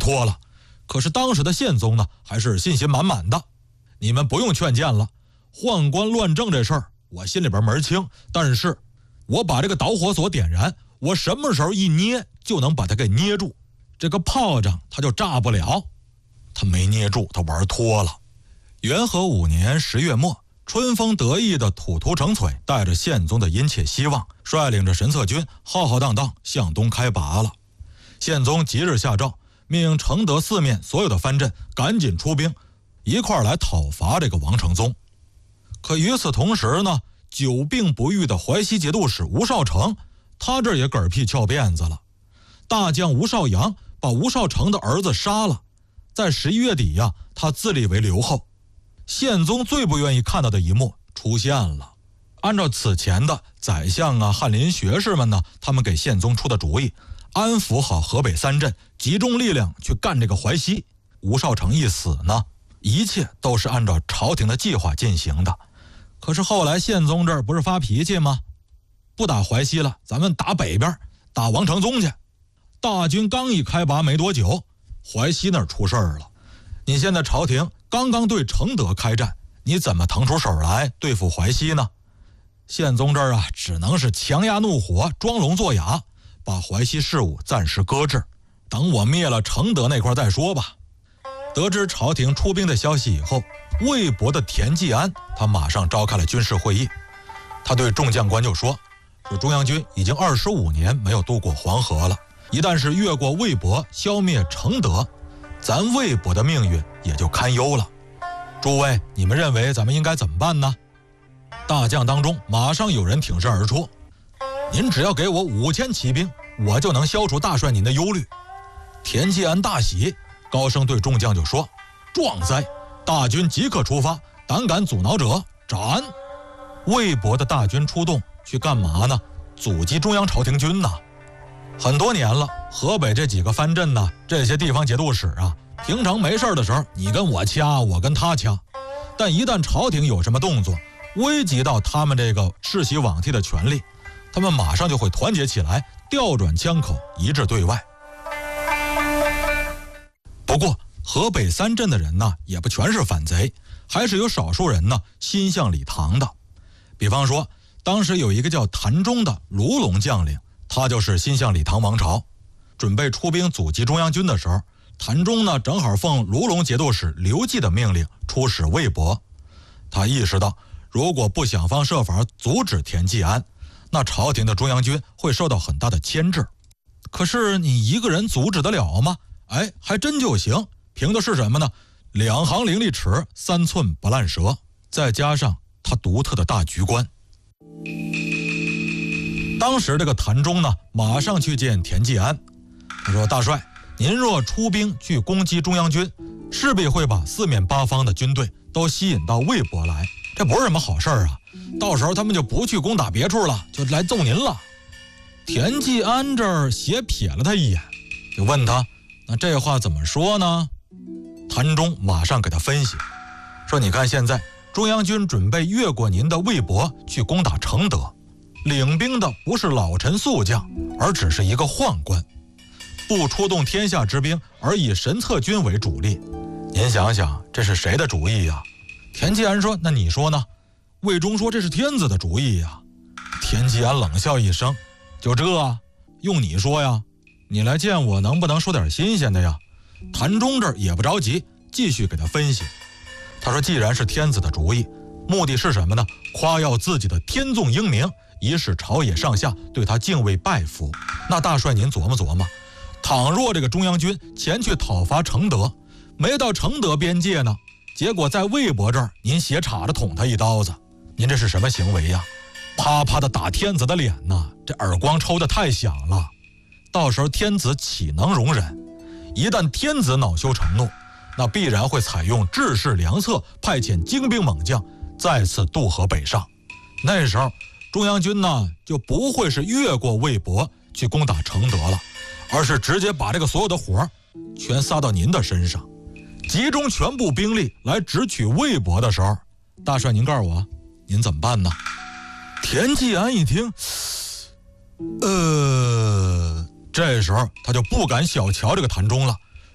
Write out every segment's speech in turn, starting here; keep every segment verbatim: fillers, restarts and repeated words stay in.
脱了。可是当时的宪宗呢，还是信心满满的。你们不用劝谏了，宦官乱政这事儿我心里边门清，但是我把这个导火索点燃，我什么时候一捏就能把它给捏住，这个炮仗它就炸不了。他没捏住，他玩脱了。元和五年十月末，春风得意的土图成璀带着宪宗的殷切希望，率领着神策军浩浩荡荡向东开拔了。宪宗即日下诏，命承德四面所有的藩镇赶紧出兵，一块儿来讨伐这个王承宗。可与此同时呢，久病不愈的淮西节度使吴少成，他这也嗝屁翘辫子了。大将吴少阳把吴少成的儿子杀了，在十一月底呀、啊，他自立为留后。宪宗最不愿意看到的一幕出现了。按照此前的宰相啊、翰林学士们呢，他们给宪宗出的主意，安抚好河北三镇，集中力量去干这个淮西。吴少成一死呢，一切都是按照朝廷的计划进行的。可是后来宪宗这儿不是发脾气吗？不打淮西了，咱们打北边，打王承宗去。大军刚一开拔没多久，淮西那儿出事儿了。你现在朝廷刚刚对承德开战，你怎么腾出手来对付淮西呢？宪宗这儿啊，只能是强压怒火，装聋作哑，把淮西事务暂时搁置，等我灭了承德那块再说吧。得知朝廷出兵的消息以后，魏博的田季安他马上召开了军事会议。他对众将官就说，说中央军已经二十五年没有渡过黄河了，一旦是越过魏博消灭承德，咱魏博的命运也就堪忧了。诸位，你们认为咱们应该怎么办呢？大将当中马上有人挺身而出，您只要给我五千骑兵，我就能消除大帅您的忧虑。田季安大喜，高声对众将就说，壮哉，大军即刻出发，胆敢阻挠者斩。魏博的大军出动去干嘛呢？阻击中央朝廷军呐。很多年了，河北这几个藩镇呢，这些地方节度使啊，平常没事的时候你跟我掐，我跟他掐，但一旦朝廷有什么动作，危及到他们这个世袭罔替的权利，他们马上就会团结起来，调转枪口，一致对外。不过河北三镇的人呢，也不全是反贼，还是有少数人呢心向李唐的。比方说当时有一个叫谭忠的卢龙将领，他就是心向李唐王朝。准备出兵阻击中央军的时候，谭忠呢正好奉卢龙节度使刘季的命令出使魏博。他意识到，如果不想方设法阻止田季安，那朝廷的中央军会受到很大的牵制。可是你一个人阻止得了吗？哎，还真就行。凭的是什么呢？两行伶俐齿，三寸不烂舌，再加上他独特的大局观。当时这个谭忠呢，马上去见田季安，他说，大帅，您若出兵去攻击中央军，势必会把四面八方的军队都吸引到魏博来，这不是什么好事儿啊，到时候他们就不去攻打别处了，就来揍您了。田季安这儿斜瞥了他一眼，就问他，那这话怎么说呢？谭忠马上给他分析，说，你看现在中央军准备越过您的魏博去攻打承德，领兵的不是老臣宿将，而只是一个宦官，不出动天下之兵，而以神策军为主力。您想想，这是谁的主意呀？田季安说，那你说呢？魏忠说，这是天子的主意呀。田季安冷笑一声，就这用你说呀？你来见我能不能说点新鲜的呀？谭忠这儿也不着急，继续给他分析。他说，既然是天子的主意，目的是什么呢？夸耀自己的天纵英明，以使朝野上下对他敬畏拜服。那大帅您琢磨琢磨，倘若这个中央军前去讨伐承德，没到承德边界呢，结果在魏博这儿您斜插着捅他一刀子，您这是什么行为呀？啪啪的打天子的脸呐，这耳光抽得太响了，到时候天子岂能容忍？一旦天子恼羞成怒，那必然会采用治世良策，派遣精兵猛将再次渡河北上。那时候中央军呢，就不会是越过魏博去攻打承德了，而是直接把这个所有的火全撒到您的身上，集中全部兵力来直取魏博的时候，大帅您告诉我，您怎么办呢？田季安一听，呃，这时候他就不敢小瞧这个谭忠了，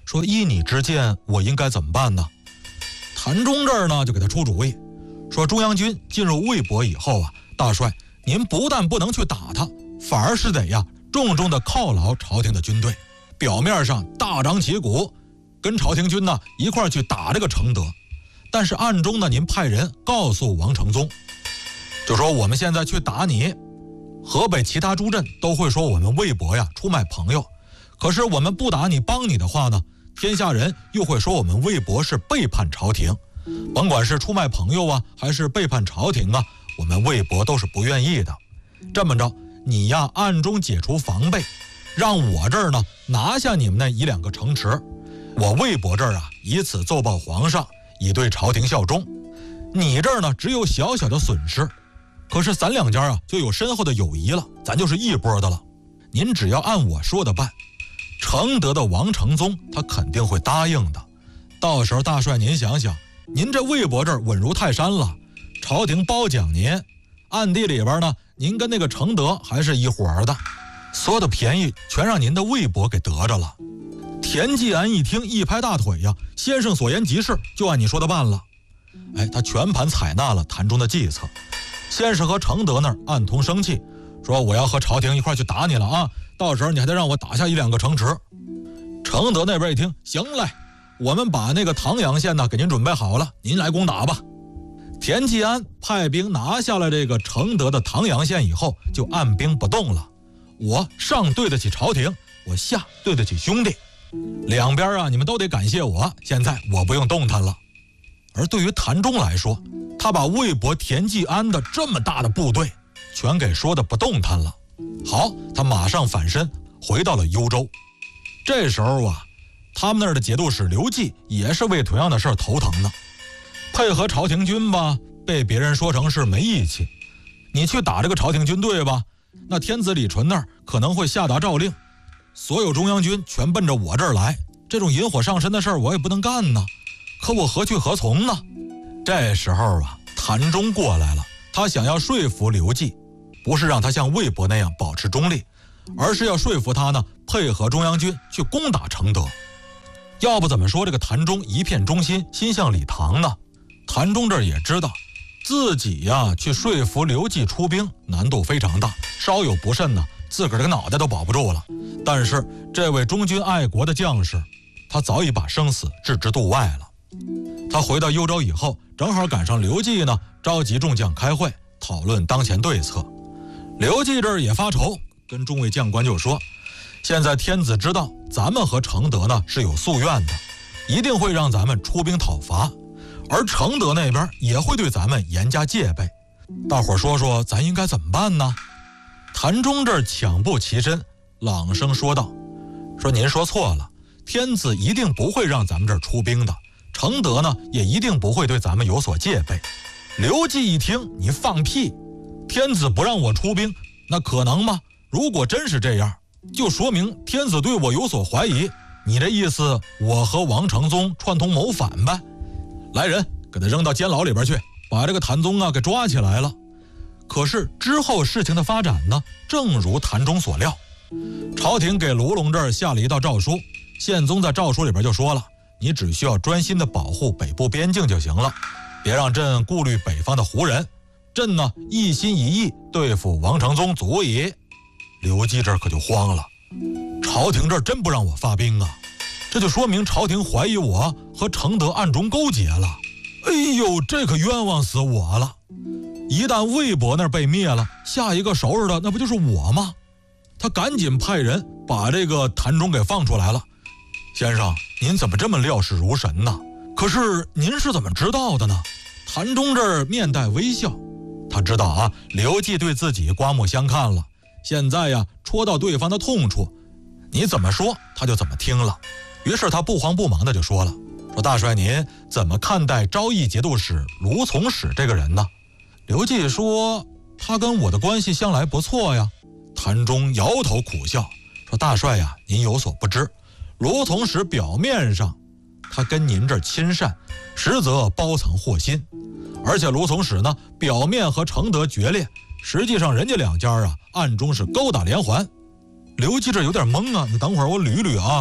说依你之见，我应该怎么办呢？谭忠这儿呢就给他出主意，说中央军进入魏博以后啊，大帅您不但不能去打他，反而是得呀重重的犒劳朝廷的军队，表面上大张旗鼓跟朝廷军呢一块去打这个承德，但是暗中呢您派人告诉王承宗，就说我们现在去打你，河北其他诸镇都会说我们魏博呀出卖朋友，可是我们不打你帮你的话呢，天下人又会说我们魏博是背叛朝廷，甭管是出卖朋友啊还是背叛朝廷啊，我们魏博都是不愿意的。这么着你呀暗中解除防备，让我这儿呢拿下你们那一两个城池，我魏博这儿啊以此奏报皇上，以对朝廷效忠。你这儿呢只有小小的损失，可是咱两家啊就有深厚的友谊了，咱就是一波的了。您只要按我说的办，承德的王承宗他肯定会答应的。到时候大帅您想想，您这魏博这儿稳如泰山了，朝廷褒奖您，暗地里边呢您跟那个承德还是一伙的，所有的便宜全让您的魏博给得着了。田季安一听一拍大腿呀，先生所言极是，就按你说的办了。哎，他全盘采纳了谭忠的计策，先是和承德那儿暗通生气，说我要和朝廷一块去打你了啊，到时候你还得让我打下一两个城池。承德那边一听，行嘞，我们把那个唐阳县呢给您准备好了，您来攻打吧。田季安派兵拿下了这个承德的唐阳县以后，就按兵不动了。我上对得起朝廷，我下对得起兄弟，两边啊你们都得感谢我，现在我不用动弹了。而对于谭忠来说，他把魏博田季安的这么大的部队全给说的不动弹了。好，他马上反身回到了幽州。这时候啊，他们那儿的节度使刘季也是为同样的事儿头疼呢。配合朝廷军吧，被别人说成是没义气。你去打这个朝廷军队吧，那天子李纯那儿可能会下达诏令，所有中央军全奔着我这儿来，这种引火上身的事儿我也不能干呢。可我何去何从呢？这时候啊，谭忠过来了，他想要说服刘季，不是让他像魏博那样保持中立，而是要说服他呢配合中央军去攻打承德。要不怎么说这个谭忠一片忠心，心向礼堂呢？谭忠这儿也知道自己呀去说服刘季出兵难度非常大，稍有不慎呢自个儿这个脑袋都保不住了。但是这位忠君爱国的将士，他早已把生死置之度外了。他回到幽州以后，正好赶上刘季呢召集众将开会讨论当前对策。刘季这儿也发愁，跟众位将官就说，现在天子知道咱们和承德呢是有夙愿的，一定会让咱们出兵讨伐，而承德那边也会对咱们严加戒备，大伙说说咱应该怎么办呢？谭忠这儿抢步起身，朗声说道，说您说错了，天子一定不会让咱们这儿出兵的，承德呢也一定不会对咱们有所戒备。刘季一听，你放屁，天子不让我出兵，那可能吗？如果真是这样，就说明天子对我有所怀疑，你这意思我和王承宗串通谋反呗？来人，给他扔到监牢里边去，把这个谭宗啊给抓起来了。可是之后事情的发展呢，正如谭忠所料，朝廷给卢龙这儿下了一道诏书，宪宗在诏书里边就说了，你只需要专心的保护北部边境就行了，别让朕顾虑北方的胡人，朕呢一心一意对付王承宗足矣。刘基这儿可就慌了，朝廷这儿真不让我发兵啊，这就说明朝廷怀疑我和承德暗中勾结了。哎呦，这可冤枉死我了！一旦魏博那儿被灭了，下一个收拾的那不就是我吗？他赶紧派人把这个谭忠给放出来了。先生，您怎么这么料事如神呢？可是您是怎么知道的呢？谭忠这儿面带微笑，他知道啊，刘季对自己刮目相看了，现在呀戳到对方的痛处，你怎么说他就怎么听了。于是他不慌不忙的就说了，说大帅您怎么看待昭义节度使卢从史这个人呢？刘季说，他跟我的关系向来不错呀。谭忠摇头苦笑，说大帅呀，您有所不知，卢从史表面上他跟您这儿亲善，实则包藏祸心。而且卢从史呢，表面和承德决裂，实际上人家两家啊暗中是勾打连环。刘季这有点懵啊，你等会儿我捋一捋啊。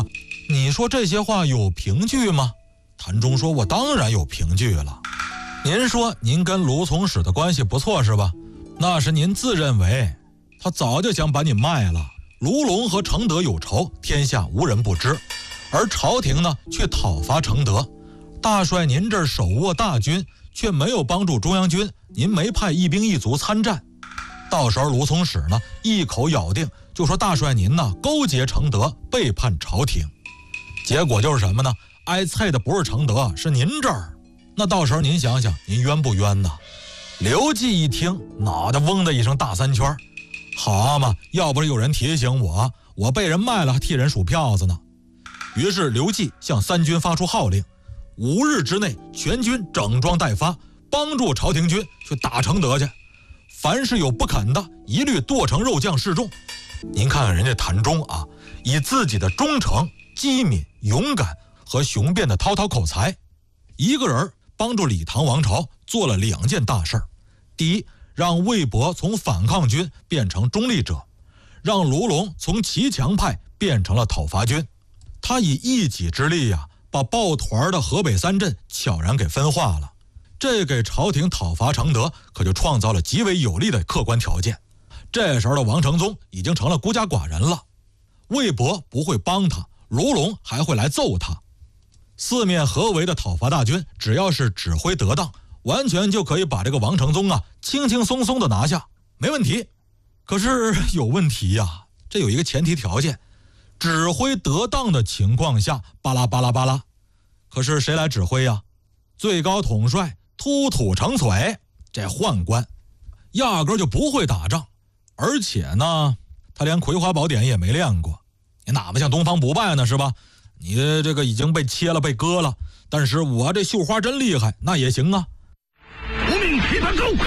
你说这些话有凭据吗？谭忠说：我当然有凭据了。您说您跟卢从史的关系不错是吧？那是您自认为，他早就想把你卖了。卢龙和承德有仇，天下无人不知，而朝廷呢去讨伐承德，大帅您这儿手握大军，却没有帮助中央军，您没派一兵一卒参战。到时候卢从史呢一口咬定，就说大帅您呢勾结承德，背叛朝廷。结果就是什么呢？挨菜的不是承德，是您这儿。那到时候您想想，您冤不冤呢？刘季一听，脑袋嗡的一声大三圈。好嘛，要不是有人提醒我，我被人卖了还替人数票子呢。于是刘季向三军发出号令，五日之内全军整装待发，帮助朝廷军去打承德去。凡是有不肯的，一律剁成肉酱示众。您看看人家谭忠啊，以自己的忠诚、机敏、勇敢和雄辩的滔滔口才，一个人帮助李唐王朝做了两件大事儿。第一，让魏博从反抗军变成中立者，让卢龙从骑墙派变成了讨伐军。他以一己之力呀、啊，把抱团的河北三镇悄然给分化了。这给朝廷讨伐承德可就创造了极为有利的客观条件。这时候的王承宗已经成了孤家寡人了，魏博不会帮他，卢龙还会来揍他。四面合围的讨伐大军，只要是指挥得当，完全就可以把这个王承宗啊轻轻松松的拿下，没问题。可是有问题呀、啊，这有一个前提条件，指挥得当的情况下，巴拉巴拉巴拉。可是谁来指挥呀？最高统帅突土成璀，这宦官压根就不会打仗，而且呢，他连葵花宝典也没练过。你哪么像东方不败呢，是吧？你这个已经被切了被割了，但是我这绣花真厉害，那也行啊。 无命批判奏。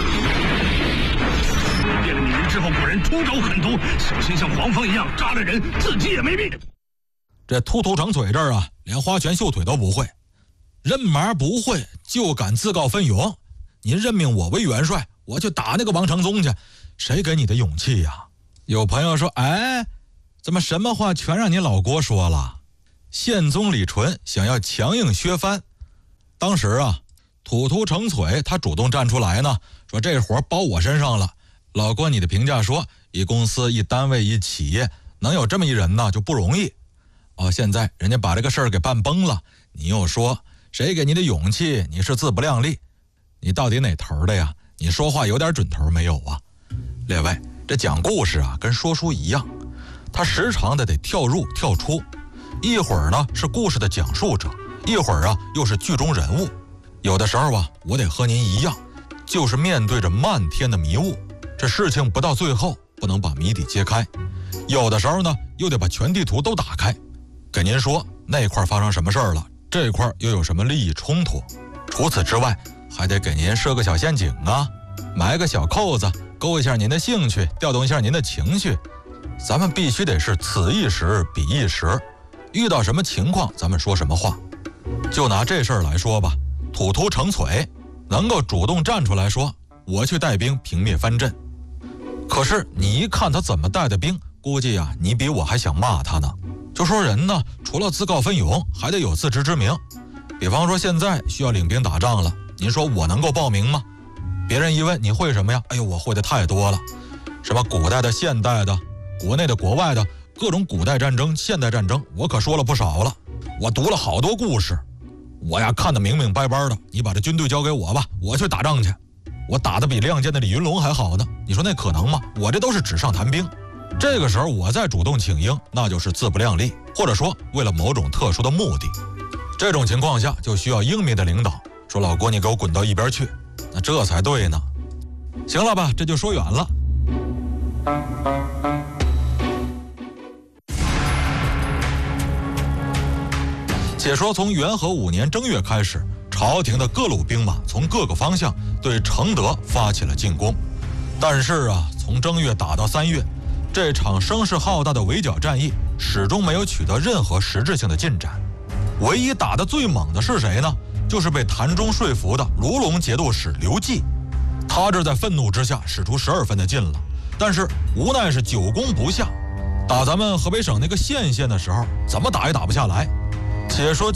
变了女人之后，果然出手狠毒，小心像黄蜂一样扎了人，自己也没命。 这突突成腿这儿啊，连花拳绣腿都不会，任麻不会，就敢自告奋勇。您任命我为元帅，我去打那个王承宗去，谁给你的勇气呀？有朋友说，哎，怎么什么话全让你老郭说了？宪宗李纯想要强硬削藩，当时啊，突突成璀他主动站出来呢，说这活包我身上了。老郭，你的评价说，一公司、一单位、一企业能有这么一人呢，就不容易。哦，现在人家把这个事儿给办崩了，你又说谁给你的勇气？你是自不量力，你到底哪头的呀？你说话有点准头没有啊？列位，这讲故事啊，跟说书一样，他时常的得跳入跳出，一会儿呢是故事的讲述者，一会儿啊又是剧中人物。有的时候啊，我得和您一样，就是面对着漫天的迷雾，这事情不到最后不能把谜底揭开，有的时候呢又得把全地图都打开，给您说那块发生什么事儿了，这块又有什么利益冲突。除此之外，还得给您设个小陷阱啊，埋个小扣子，勾一下您的兴趣，调动一下您的情绪。咱们必须得是此一时彼一时，遇到什么情况咱们说什么话。就拿这事儿来说吧，突突成璀能够主动站出来说我去带兵平灭藩镇，可是你一看他怎么带的兵，估计啊你比我还想骂他呢。就说人呢，除了自告奋勇，还得有自知之明。比方说现在需要领兵打仗了，您说我能够报名吗？别人一问你会什么呀？哎呦，我会的太多了，什么古代的、现代的、国内的、国外的，各种古代战争、现代战争，我可说了不少了。我读了好多故事，我呀看得明明白白的。你把这军队交给我吧，我去打仗去。我打得比亮剑的李云龙还好呢，你说那可能吗？我这都是纸上谈兵。这个时候我再主动请缨，那就是自不量力，或者说为了某种特殊的目的。这种情况下就需要英明的领导说，老郭你给我滚到一边去，那这才对呢。行了吧，这就说远了。且说从元和五年正月开始，朝廷的各路兵马从各个方向对承德发起了进攻。但是啊，从正月打到三月，这场声势浩大的围剿战役始终没有取得任何实质性的进展。唯一打得最猛的是谁呢？就是被谭忠说服的卢龙节度使刘季。他这在愤怒之下使出十二分的劲了，但是无奈是久攻不下。 打咱们河北省那个献县的时候，怎么打也打不下来。且说